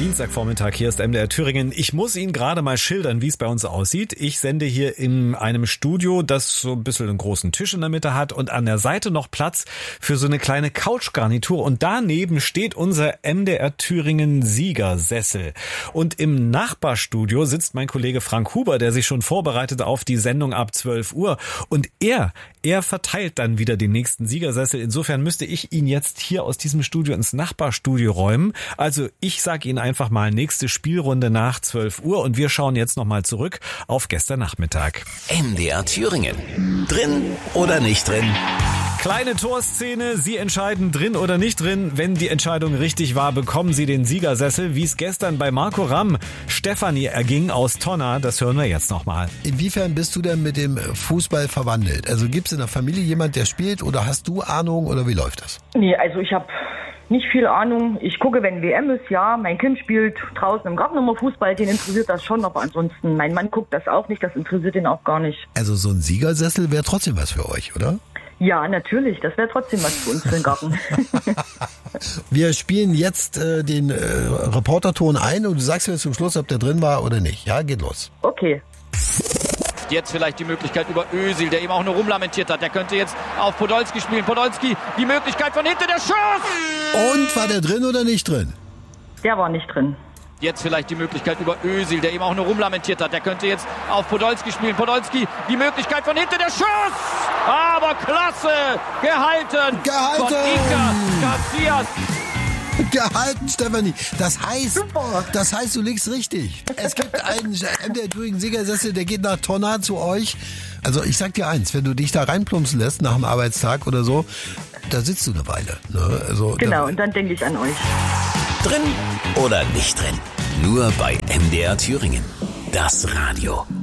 Dienstagvormittag, hier ist MDR Thüringen. Ich muss Ihnen gerade mal schildern, wie es bei uns aussieht. Ich sende hier in einem Studio, das so ein bisschen einen großen Tisch in der Mitte hat und an der Seite noch Platz für so eine kleine Couchgarnitur. Und daneben steht unser MDR Thüringen Siegersessel. Und im Nachbarstudio sitzt mein Kollege Frank Huber, der sich schon vorbereitet auf die Sendung ab 12 Uhr. Und er verteilt dann wieder den nächsten Siegersessel. Insofern müsste ich ihn jetzt hier aus diesem Studio ins Nachbarstudio räumen. Also ich sage Ihnen einfach mal nächste Spielrunde nach 12 Uhr und wir schauen jetzt nochmal zurück auf gestern Nachmittag. MDR Thüringen. Drin oder nicht drin? Kleine Torszene, Sie entscheiden drin oder nicht drin. Wenn die Entscheidung richtig war, bekommen Sie den Siegersessel, wie es gestern bei Marco Ramm Stefanie erging aus Tonna. Das hören wir jetzt nochmal. Inwiefern bist du denn mit dem Fußball verwandelt? Also gibt es in der Familie jemand, der spielt oder hast du Ahnung oder wie läuft das? Nee, also ich habe nicht viel Ahnung. Ich gucke, wenn WM ist, ja. Mein Kind spielt draußen im Garten immer Fußball, den interessiert das schon, aber ansonsten, mein Mann guckt das auch nicht, das interessiert ihn auch gar nicht. Also so ein Siegersessel wäre trotzdem was für euch, oder? Ja, natürlich, das wäre trotzdem was für uns für den Garten. Wir spielen jetzt den Reporterton ein und du sagst mir zum Schluss, ob der drin war oder nicht. Ja, geht los. Okay. Jetzt vielleicht die Möglichkeit über Özil, der eben auch nur rumlamentiert hat. Der könnte jetzt auf Podolski spielen. Podolski, die Möglichkeit von hinten, der Schuss! Und war der drin oder nicht drin? Der war nicht drin. Jetzt vielleicht die Möglichkeit über Özil, der eben auch nur rumlamentiert hat. Der könnte jetzt auf Podolski spielen. Podolski, die Möglichkeit von hinten, der Schuss! Aber klasse! Gehalten! Von Iker Casillas. Gehalten, Stefanie. Das heißt, du liegst richtig. Es gibt einen MDR Thüringen Siegersessel, der geht nach Tonna zu euch. Also ich sag dir eins, wenn du dich da reinplumpsen lässt nach dem Arbeitstag oder so, da sitzt du eine Weile. Ne? Also, genau, und dann denke ich an euch. Drin oder nicht drin? Nur bei MDR Thüringen. Das Radio.